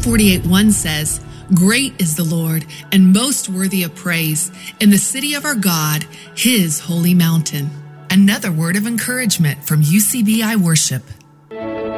48:1 says, "Great is the Lord and most worthy of praise in the city of our God, his holy mountain." Another word of encouragement from UCBI Worship.